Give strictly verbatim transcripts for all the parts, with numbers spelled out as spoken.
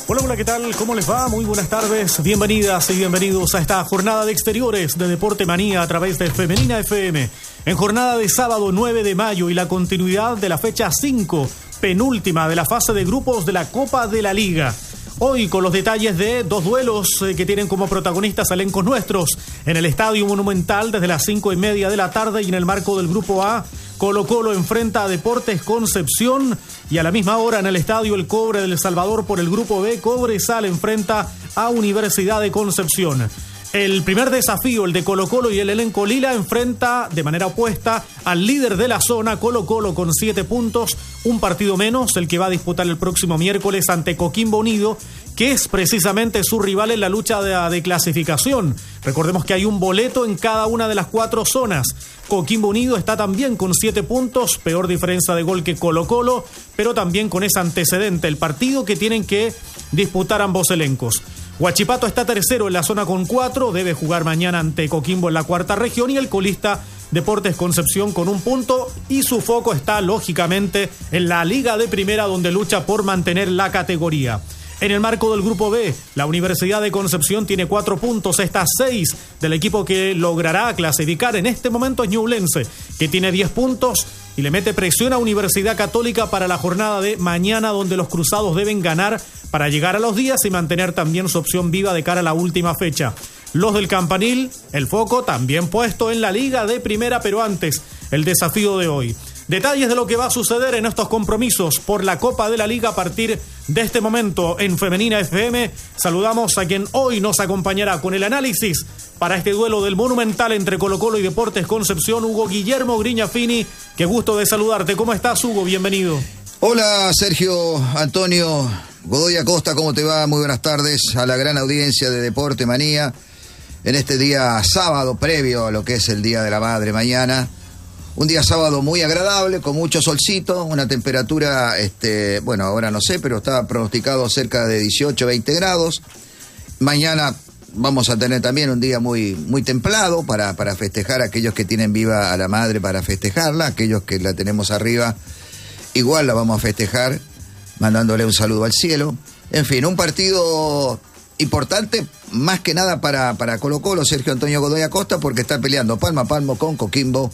Hola, hola, ¿qué tal? ¿Cómo les va? Muy buenas tardes, bienvenidas y bienvenidos a esta jornada de exteriores de Deporte Manía a través de Femenina F M. En jornada de sábado nueve de mayo y la continuidad de la fecha cinco, penúltima de la fase de grupos de la Copa de la Liga. Hoy con los detalles de dos duelos que tienen como protagonistas elencos nuestros en el Estadio Monumental desde las cinco y media de la tarde, y en el marco del Grupo A, Colo Colo enfrenta a Deportes Concepción, y a la misma hora en el Estadio El Cobre del Salvador por el Grupo B, Cobresal enfrenta a Universidad de Concepción. El primer desafío, el de Colo Colo y el elenco Lila, enfrenta de manera opuesta al líder de la zona, Colo Colo, con siete puntos, un partido menos, el que va a disputar el próximo miércoles ante Coquimbo Unido, que es precisamente su rival en la lucha de, de clasificación. Recordemos que hay un boleto en cada una de las cuatro zonas. Coquimbo Unido está también con siete puntos, peor diferencia de gol que Colo Colo, pero también con ese antecedente, el partido que tienen que disputar ambos elencos. Huachipato está tercero en la zona con cuatro, debe jugar mañana ante Coquimbo en la cuarta región, y el colista Deportes Concepción con un punto, y su foco está lógicamente en la Liga de Primera, donde lucha por mantener la categoría. En el marco del Grupo B, la Universidad de Concepción tiene cuatro puntos, está seis del equipo que logrará clasificar en este momento es Ñublense, que tiene diez puntos y le mete presión a Universidad Católica para la jornada de mañana, donde los cruzados deben ganar para llegar a los días y mantener también su opción viva de cara a la última fecha. Los del Campanil, el foco también puesto en la Liga de Primera, pero antes, el desafío de hoy. Detalles de lo que va a suceder en estos compromisos por la Copa de la Liga a partir de este momento en Femenina F M. Saludamos a quien hoy nos acompañará con el análisis para este duelo del Monumental entre Colo Colo y Deportes Concepción, Hugo Guillermo Grignafini. Qué gusto de saludarte. ¿Cómo estás, Hugo? Bienvenido. Hola, Sergio Antonio Godoy Acosta, ¿cómo te va? Muy buenas tardes a la gran audiencia de Deporte Manía en este día sábado previo a lo que es el Día de la Madre mañana. Un día sábado muy agradable, con mucho solcito, una temperatura, este, bueno, ahora no sé, pero está pronosticado cerca de dieciocho, veinte grados. Mañana vamos a tener también un día muy, muy templado para, para festejar a aquellos que tienen viva a la madre, para festejarla, aquellos que la tenemos arriba, igual la vamos a festejar, mandándole un saludo al cielo. En fin, un partido importante, más que nada para, para Colo Colo, Sergio Antonio Godoy Acosta, porque está peleando palmo a palmo con Coquimbo,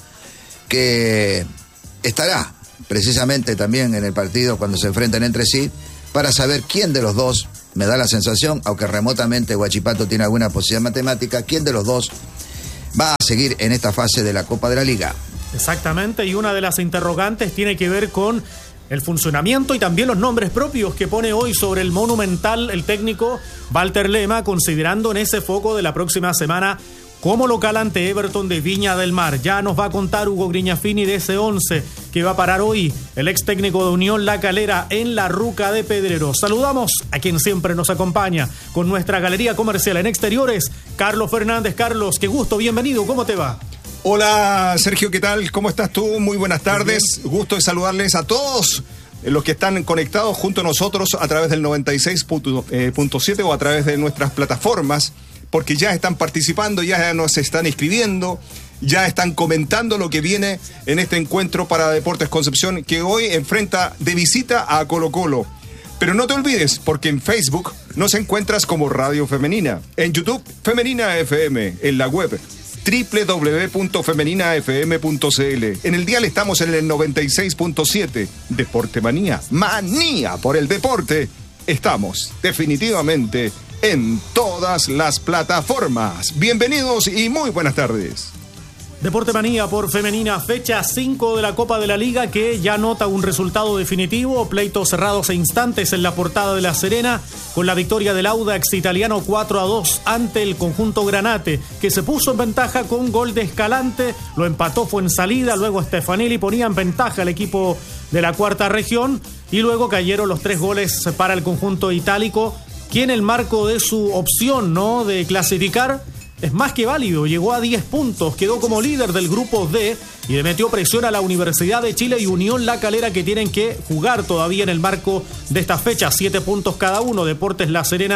que estará precisamente también en el partido cuando se enfrenten entre sí, para saber quién de los dos, me da la sensación, aunque remotamente Huachipato tiene alguna posibilidad matemática, quién de los dos va a seguir en esta fase de la Copa de la Liga. Exactamente, y una de las interrogantes tiene que ver con el funcionamiento y también los nombres propios que pone hoy sobre el Monumental el técnico Walter Lema, considerando en ese foco de la próxima semana como local ante Everton de Viña del Mar. Ya nos va a contar Hugo Grignafini de ese once que va a parar hoy el ex técnico de Unión La Calera en la Ruca de Pedrero. Saludamos a quien siempre nos acompaña con nuestra galería comercial en exteriores, Carlos Fernández. Carlos, qué gusto, bienvenido, ¿cómo te va? Hola Sergio, ¿qué tal? ¿Cómo estás tú? Muy buenas tardes, gusto de saludarles a todos los que están conectados junto a nosotros a través del noventa y seis punto siete o a través de nuestras plataformas, porque ya están participando, ya nos están escribiendo, ya están comentando lo que viene en este encuentro para Deportes Concepción, que hoy enfrenta de visita a Colo Colo. Pero no te olvides, porque en Facebook nos encuentras como Radio Femenina, en YouTube Femenina F M, en la web doble u doble u doble u punto femenina f m punto c l. En el dial estamos en el noventa y seis punto siete. Deporte Manía, manía por el deporte. Estamos definitivamente en todas las plataformas. Bienvenidos y muy buenas tardes. Deporte Manía por Femenina, fecha cinco de la Copa de la Liga, que ya nota un resultado definitivo, pleitos cerrados e instantes en la portada de La Serena, con la victoria del Audax italiano cuatro a dos ante el conjunto Granate, que se puso en ventaja con gol de Escalante, lo empató Fuensalida, luego Stefanelli ponía en ventaja al equipo de la cuarta región, y luego cayeron los tres goles para el conjunto itálico, que en el marco de su opción, ¿no?, de clasificar, es más que válido, llegó a diez puntos, quedó como líder del grupo D y le metió presión a la Universidad de Chile y Unión La Calera, que tienen que jugar todavía en el marco de esta fecha, siete puntos cada uno. Deportes La Serena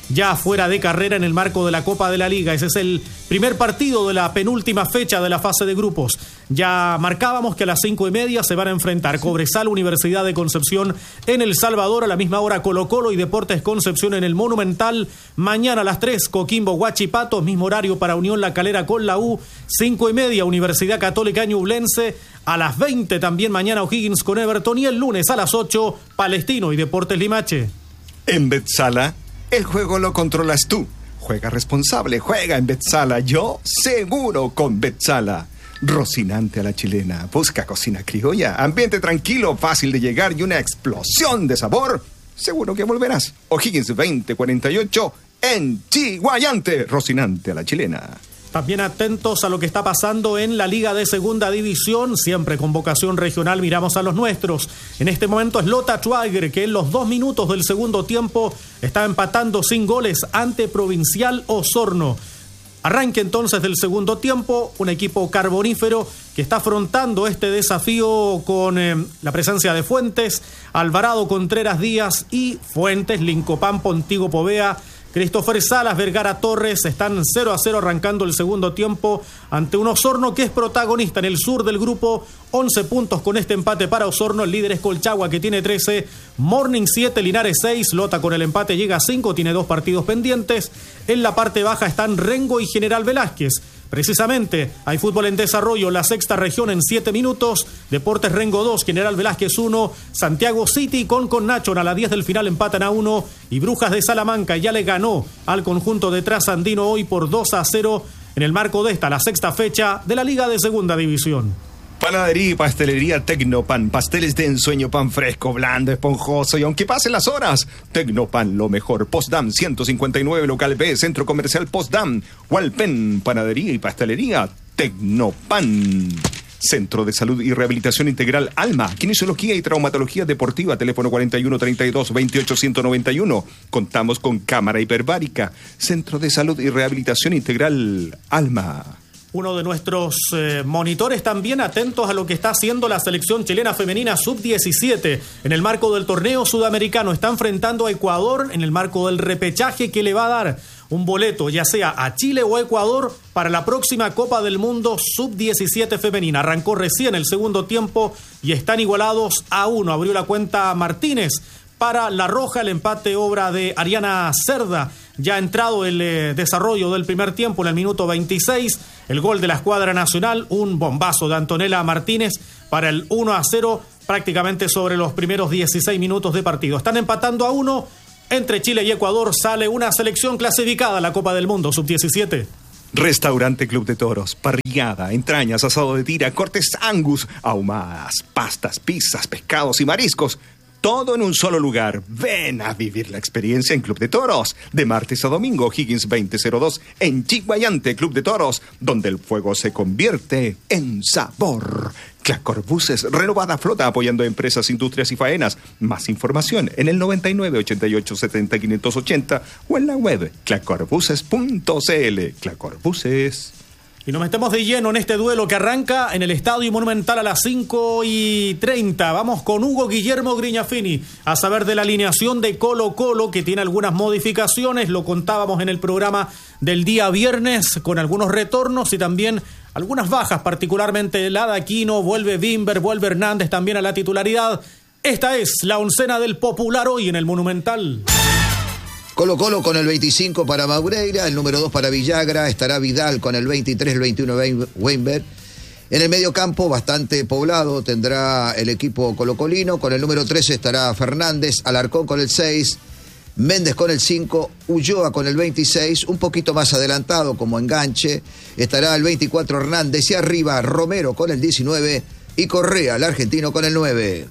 ya fuera de carrera en el marco de la Copa de la Liga. Ese es el primer partido de la penúltima fecha de la fase de grupos. Ya marcábamos que a las cinco y media se van a enfrentar Cobresal, Universidad de Concepción en El Salvador, a la misma hora Colo Colo y Deportes Concepción en el Monumental. Mañana a las tres, Coquimbo, Huachipato, mismo horario para Unión La Calera con la U. Cinco y media, Universidad Católica Ñublense. A las veinte también mañana O'Higgins con Everton, y el lunes a las ocho, Palestino y Deportes Limache. En Betsala, el juego lo controlas tú. Juega responsable, juega en Betsala. Yo seguro con Betsala. Rocinante a la chilena. Busca cocina criolla, ambiente tranquilo, fácil de llegar y una explosión de sabor. Seguro que volverás. O'Higgins veinte cuarenta y ocho en Chiguayante. Rocinante a la chilena. También atentos a lo que está pasando en la Liga de Segunda División, siempre con vocación regional, miramos a los nuestros. En este momento es Lota Schwager, que en los dos minutos del segundo tiempo está empatando sin goles ante Provincial Osorno. Arranque entonces del segundo tiempo, un equipo carbonífero que está afrontando este desafío con eh, la presencia de Fuentes, Alvarado, Contreras, Díaz y Fuentes, Lincopán, Pontigo, Povea, Christopher Salas, Vergara, Torres. Están cero a cero arrancando el segundo tiempo ante un Osorno que es protagonista en el sur del grupo. once puntos con este empate para Osorno. El líder es Colchagua, que tiene trece. Morning siete, Linares seis. Lota con el empate llega a cinco, tiene dos partidos pendientes. En la parte baja están Rengo y General Velázquez. Precisamente, hay fútbol en desarrollo, la sexta región en siete minutos, Deportes Rengo dos, General Velázquez uno, Santiago City con Connacho a las diez del final empatan a uno, y Brujas de Salamanca ya le ganó al conjunto de Trasandino hoy por dos a cero en el marco de esta, la sexta fecha de la Liga de Segunda División. Panadería y pastelería Tecnopan, pasteles de ensueño, pan fresco, blando, esponjoso y aunque pasen las horas, Tecnopan, lo mejor. Postdam ciento cincuenta y nueve, local B, Centro Comercial Postdam, Hualpén, panadería y pastelería Tecnopan. Centro de Salud y Rehabilitación Integral Alma, Kinesiología y Traumatología Deportiva, teléfono cuarenta y uno treinta y dos veintiocho ciento noventa y uno. Contamos con cámara hiperbárica. Centro de Salud y Rehabilitación Integral Alma. Uno de nuestros eh, monitores también atentos a lo que está haciendo la selección chilena femenina sub diecisiete en el marco del torneo sudamericano. Está enfrentando a Ecuador en el marco del repechaje que le va a dar un boleto, ya sea a Chile o a Ecuador, para la próxima Copa del Mundo sub diecisiete femenina. Arrancó recién el segundo tiempo y están igualados a uno. Abrió la cuenta Martínez para La Roja, el empate obra de Ariana Cerda. Ya ha entrado el eh, desarrollo del primer tiempo en el minuto veintiséis, el gol de la escuadra nacional, un bombazo de Antonella Martínez para el uno a cero, prácticamente sobre los primeros dieciséis minutos de partido. Están empatando a uno, entre Chile y Ecuador sale una selección clasificada a la Copa del Mundo sub diecisiete. Restaurante Club de Toros, parrillada, entrañas, asado de tira, cortes Angus, ahumadas, pastas, pizzas, pescados y mariscos. Todo en un solo lugar. Ven a vivir la experiencia en Club de Toros. De martes a domingo, Higgins veinte cero dos en Chiguayante, Club de Toros, donde el fuego se convierte en sabor. Clacor Buses, renovada flota apoyando empresas, industrias y faenas. Más información en el noventa y nueve ochenta y ocho setenta quinientos ochenta o en la web clacor buses punto c l. Clacor Buses. Y nos metemos de lleno en este duelo que arranca en el Estadio Monumental a las cinco y treinta. Vamos con Hugo Guillermo Grignafini a saber de la alineación de Colo Colo, que tiene algunas modificaciones. Lo contábamos en el programa del día viernes, con algunos retornos y también algunas bajas, particularmente la de Aquino. Vuelve Bimber, vuelve Hernández también a la titularidad. Esta es la oncena del Popular hoy en el Monumental. Colo Colo con el veinticinco para Maureira, el número dos para Villagra, estará Vidal con el veintitrés, el veintiuno Weinberg. En el medio campo, bastante poblado, tendrá el equipo colocolino, con el número trece estará Fernández, Alarcón con el seis, Méndez con el cinco, Ulloa con el veintiséis, un poquito más adelantado como enganche, estará el veinticuatro Hernández y arriba Romero con el diecinueve y Correa, el argentino, con el nueve.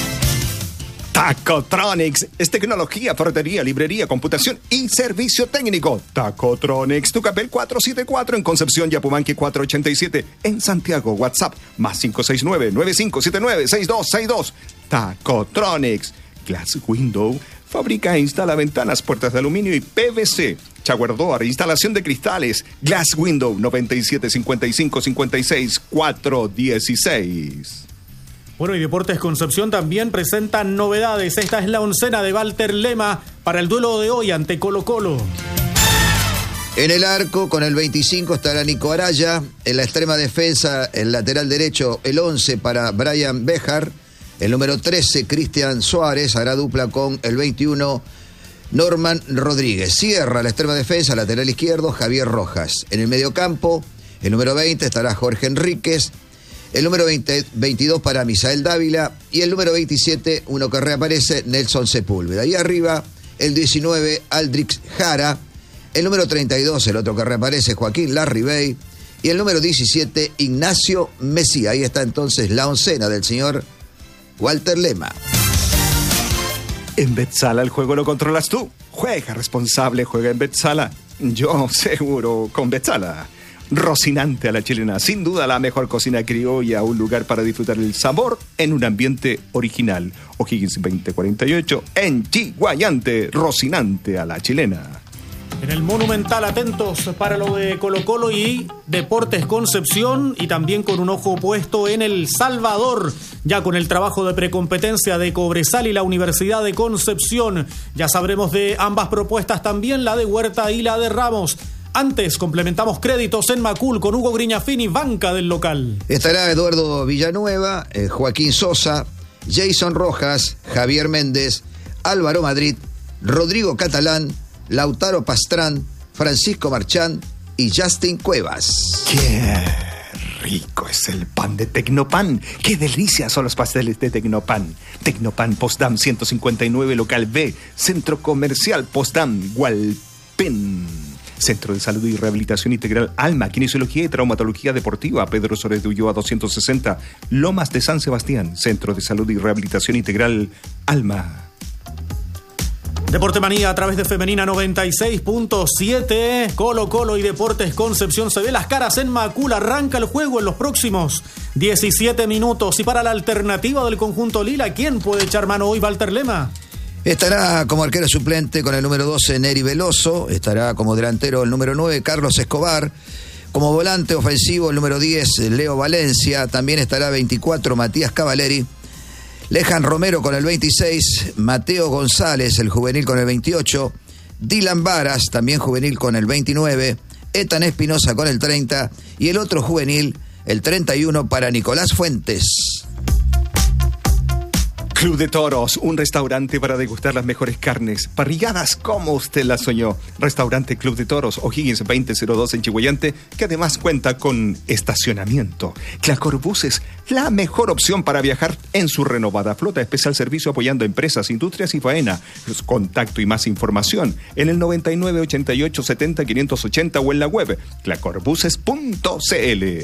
Tacotronics es tecnología, ferretería, librería, computación y servicio técnico. Tacotronics, Tucapel cuatrocientos setenta y cuatro en Concepción, Yapumanque cuatrocientos ochenta y siete en Santiago. WhatsApp más cinco seis nueve nueve cinco siete nueve seis dos seis dos. Tacotronics, Glass Window, fabrica e instala ventanas, puertas de aluminio y P V C. Shower door, instalación de cristales. Glass Window noventa y siete cincuenta y cinco cincuenta y seis cuatrocientos dieciséis. Bueno, y Deportes Concepción también presenta novedades. Esta es la oncena de Walter Lema para el duelo de hoy ante Colo-Colo. En el arco, con el veinticinco estará Nico Araya. En la extrema defensa, el lateral derecho, el once para Brian Bejar. El número trece, Cristian Suárez, hará dupla con el veintiuno, Norman Rodríguez. Cierra la extrema defensa, lateral izquierdo, Javier Rojas. En el mediocampo, el número veinte estará Jorge Enríquez. El número veinte, veintidós para Misael Dávila. Y el número veintisiete, uno que reaparece, Nelson Sepúlveda. Y arriba, el diecinueve, Aldrich Jara. El número treinta y dos, el otro que reaparece, Joaquín Larribey. Y el número diecisiete, Ignacio Mesía. Ahí está entonces la oncena del señor Walter Lema. En Betsala el juego lo controlas tú. Juega responsable, juega en Betsala. Yo seguro con Betsala. Rocinante a la chilena, sin duda la mejor cocina criolla, un lugar para disfrutar el sabor en un ambiente original. O'Higgins veinte cuarenta y ocho en Chiguayante, Rocinante a la chilena. En el Monumental, atentos para lo de Colo-Colo y Deportes Concepción, y también con un ojo puesto en El Salvador, ya con el trabajo de precompetencia de Cobresal y la Universidad de Concepción. Ya sabremos de ambas propuestas también, la de Huerta y la de Ramos. Antes, complementamos créditos en Macul con Hugo Griñafini, banca del local. Estará Eduardo Villanueva, eh, Joaquín Sosa, Jason Rojas, Javier Méndez, Álvaro Madrid, Rodrigo Catalán, Lautaro Pastrán, Francisco Marchán y Justin Cuevas. ¡Qué rico es el pan de Tecnopan! ¡Qué delicia son los pasteles de Tecnopan! Tecnopan Postdam ciento cincuenta y nueve, local B, Centro Comercial Postdam, Hualpén. Centro de Salud y Rehabilitación Integral Alma, Kinesiología y Traumatología Deportiva, Pedro Suárez de Ulloa doscientos sesenta, Lomas de San Sebastián. Centro de Salud y Rehabilitación Integral Alma. Deporte Manía a través de Femenina noventa y seis punto siete. Colo-Colo y Deportes Concepción. Se ve las caras en Macul. Arranca el juego en los próximos diecisiete minutos. Y para la alternativa del conjunto Lila, ¿quién puede echar mano hoy? Walter Lema. Estará como arquero suplente con el número doce, Neri Veloso. Estará como delantero el número nueve, Carlos Escobar. Como volante ofensivo el número diez, Leo Valencia. También estará veinticuatro, Matías Cavaleri. Lejan Romero con el veintiséis, Mateo González, el juvenil, con el veintiocho, Dylan Varas, también juvenil, con el veintinueve, Ethan Espinosa con el treinta y el otro juvenil, el treinta y uno, para Nicolás Fuentes. Club de Toros, un restaurante para degustar las mejores carnes, parrilladas como usted las soñó. Restaurante Club de Toros, O'Higgins veinte cero dos en Chiguayante, que además cuenta con estacionamiento. Clacor Buses, la mejor opción para viajar en su renovada flota. Especial servicio apoyando empresas, industrias y faena. Contacto y más información en el noventa y nueve ochenta y ocho setenta quinientos ochenta o en la web clacorbuses punto cl.